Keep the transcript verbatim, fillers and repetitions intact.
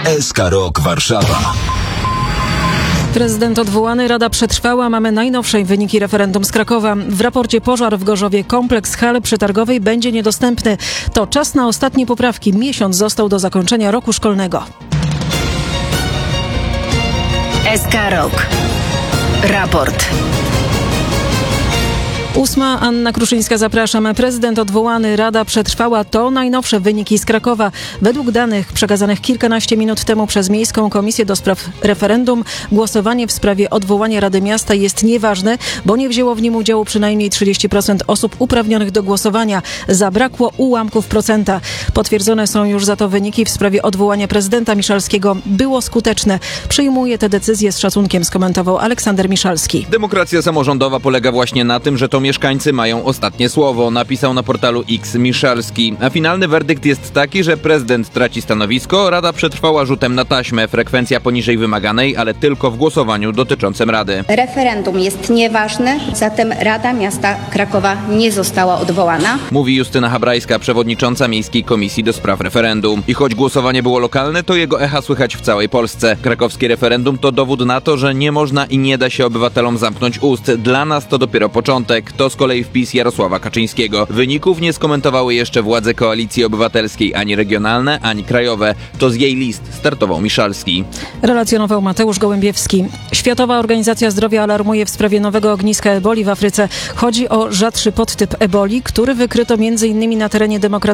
S K Rok Warszawa. Prezydent odwołany, Rada przetrwała. Mamy najnowsze wyniki referendum z Krakowa. W raporcie pożar w Gorzowie. Kompleks hal przetargowej będzie niedostępny. To czas na ostatnie poprawki. Miesiąc został do zakończenia roku szkolnego. S K Rok. Raport. Ósma, Anna Kruszyńska, zapraszam. Prezydent odwołany, Rada przetrwała. To najnowsze wyniki z Krakowa. Według danych przekazanych kilkanaście minut temu przez Miejską Komisję do Spraw Referendum, głosowanie w sprawie odwołania Rady Miasta jest nieważne, bo nie wzięło w nim udziału przynajmniej trzydzieści procent osób uprawnionych do głosowania. Zabrakło ułamków procenta. Potwierdzone są już za to wyniki w sprawie odwołania prezydenta Miszalskiego. Było skuteczne. Przyjmuje te decyzje z szacunkiem, skomentował Aleksander Miszalski. Demokracja samorządowa polega właśnie na tym, że to mieszkańcy mają ostatnie słowo, napisał na portalu X Miszalski. A finalny werdykt jest taki, że prezydent traci stanowisko, Rada przetrwała rzutem na taśmę, frekwencja poniżej wymaganej, ale tylko w głosowaniu dotyczącym Rady. Referendum jest nieważne, zatem Rada Miasta Krakowa nie została odwołana. Mówi Justyna Habrajska, przewodnicząca Miejskiej Komisji do Spraw Referendum. I choć głosowanie było lokalne, to jego echa słychać w całej Polsce. Krakowskie referendum to dowód na to, że nie można i nie da się obywatelom zamknąć ust. Dla nas to dopiero początek. To z kolei wpis Jarosława Kaczyńskiego. Wyników nie skomentowały jeszcze władze Koalicji Obywatelskiej, ani regionalne, ani krajowe. To z jej list startował Miszalski. Relacjonował Mateusz Gołębiewski. Światowa Organizacja Zdrowia alarmuje w sprawie nowego ogniska eboli w Afryce. Chodzi o rzadszy podtyp eboli, który wykryto między innymi na terenie Demokratycznej